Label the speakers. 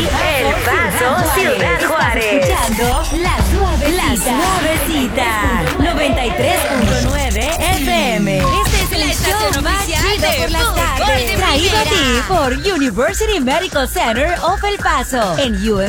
Speaker 1: El Paso, Ciudad Juárez.
Speaker 2: Escuchando La Suavecita. 93.9 FM. Este es el show más chido por las tardes. Traído a ti por University Medical Center of El Paso. En UM